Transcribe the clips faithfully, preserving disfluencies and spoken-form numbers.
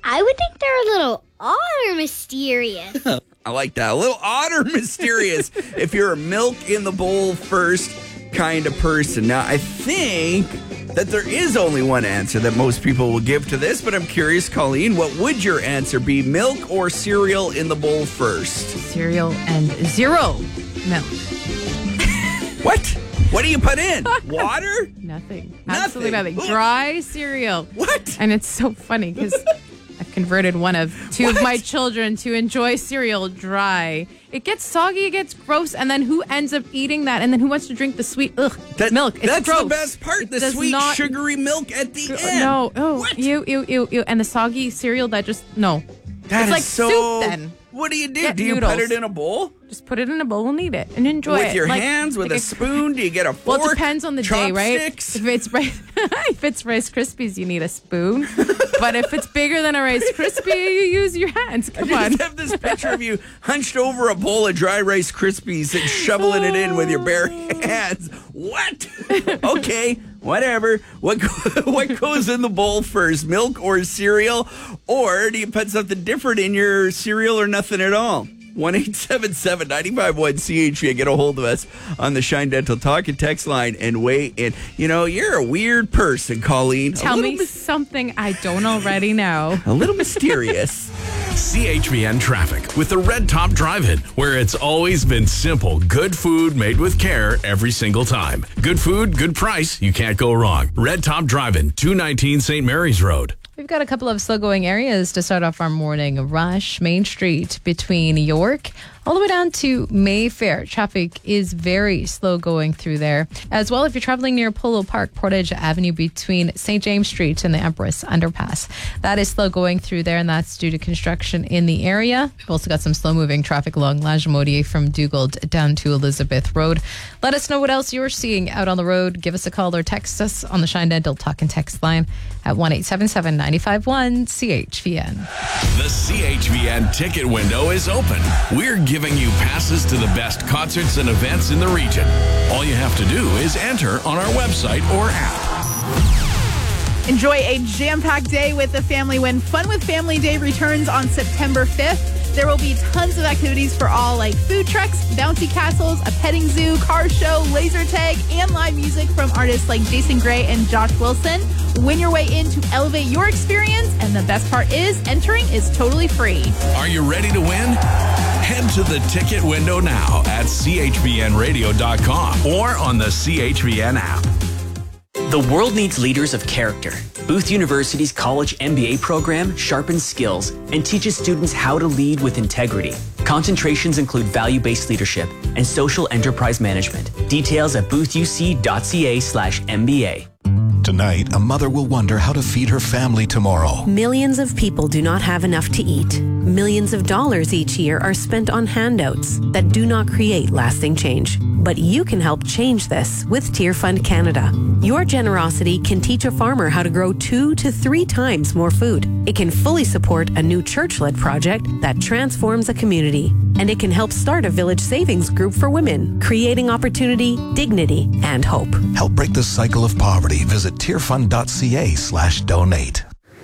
I would think they're a little odd or mysterious. I like that. A little odd or mysterious if you're a milk in the bowl first kind of person. Now, I think that there is only one answer that most people will give to this, but I'm curious, Colleen, what would your answer be? Milk or cereal in the bowl first? Cereal and zero milk. What? What do you put in? Water? Nothing. Nothing. Absolutely nothing. Dry cereal. What? And it's so funny because I've converted one of two What? of my children to enjoy cereal dry. It gets soggy, it gets gross, and then who ends up eating that? And then who wants to drink the sweet ugh, That- milk? It's that's gross. the best part, It the does sweet, not- sugary milk at the end. No, oh, What? ew, ew, ew, ew. And the soggy cereal that just, no. That it's is like so... soup then. What do you do? Get do you noodles. put it in a bowl? Just put it in a bowl and eat it and enjoy it. With your Like- hands? With like a spoon? Do you get a fork? Well, it depends on the day, right? Chopsticks? If it's Rice, if it's Rice Krispies, you need a spoon. But if it's bigger than a Rice Krispie, you use your hands. Come I on. just have this picture of you hunched over a bowl of dry Rice Krispies and shoveling it in with your bare hands. What? Okay, whatever. What go- what goes in the bowl first, milk or cereal? Or do you put something different in your cereal or nothing at all? one eight seven seven, nine five one, C H V. Get a hold of us on the Shine Dental Talk and Text line and weigh in. You know, you're a weird person, Colleen. Tell me mis- something I don't already know. a little mysterious. C H V N traffic with the Red Top Drive-In, where it's always been simple. Good food made with care every single time. Good food, good price. You can't go wrong. Red Top Drive-In, two nineteen Saint Mary's Road. We've got a couple of slow-going areas to start off our morning rush. Main Street between York all the way down to Mayfair. Traffic is very slow going through there. As well, if you're traveling near Polo Park, Portage Avenue between Saint James Street and the Empress Underpass. That is slow going through there, and that's due to construction in the area. We've also got some slow-moving traffic along La Jamodier from Dugald down to Elizabeth Road. Let us know what else you're seeing out on the road. Give us a call or text us on the Shine Dental Talk and Text line at one eight seven seven, nine five one, C H V N. The C H V N ticket window is open. We're giving you passes to the best concerts and events in the region. All you have to do is enter on our website or app. Enjoy a jam-packed day with the family when Fun with Family Day returns on September fifth. There will be tons of activities for all, like food trucks, bouncy castles, a petting zoo, car show, laser tag, and live music from artists like Jason Gray and Josh Wilson. Win your way in to elevate your experience, and the best part is entering is totally free. Are you ready to win? Head to the ticket window now at C H V N radio dot com or on the C H V N app. The world needs leaders of character. Booth University's college M B A program sharpens skills and teaches students how to lead with integrity. Concentrations include value-based leadership and social enterprise management. Details at boothuc.ca slash MBA. Tonight, a mother will wonder how to feed her family tomorrow. Millions of people do not have enough to eat. Millions of dollars each year are spent on handouts that do not create lasting change. But you can help change this with Tear Fund Canada. Your generosity can teach a farmer how to grow two to three times more food. It can fully support a new church-led project that transforms a community. And it can help start a village savings group for women, creating opportunity, dignity, and hope. Help break the cycle of poverty. Visit tearfund.ca slash donate.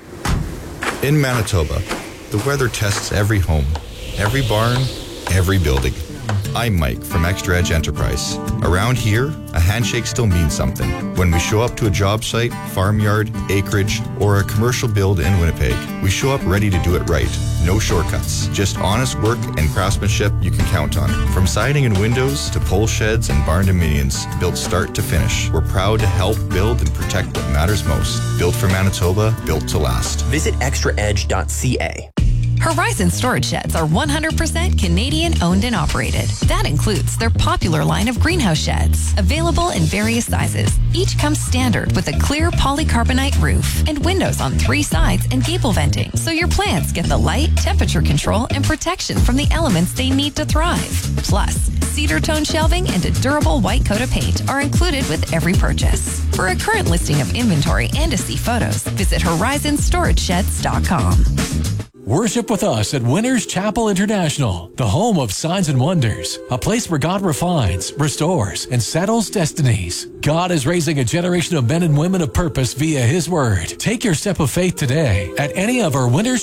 In Manitoba, the weather tests every home, every barn, every building. I'm Mike from Extra Edge Enterprise. Around here, a handshake still means something. When we show up to a job site, farmyard, acreage, or a commercial build in Winnipeg, we show up ready to do it right. No shortcuts, just honest work and craftsmanship you can count on. From siding and windows to pole sheds and barn dominions, built start to finish, we're proud to help build and protect what matters most. Built for Manitoba, built to last. Visit extra edge dot c a. Horizon Storage Sheds are one hundred percent Canadian owned and operated. That includes their popular line of greenhouse sheds, available in various sizes. Each comes standard with a clear polycarbonate roof and windows on three sides and gable venting, so your plants get the light, temperature control, and protection from the elements they need to thrive. Plus, cedar tone shelving and a durable white coat of paint are included with every purchase. For a current listing of inventory and to see photos, visit horizon storage sheds dot com. Worship with us at Winners Chapel International, the home of signs and wonders, a place where God refines, restores, and settles destinies. God is raising a generation of men and women of purpose via His Word. Take your step of faith today at any of our Winners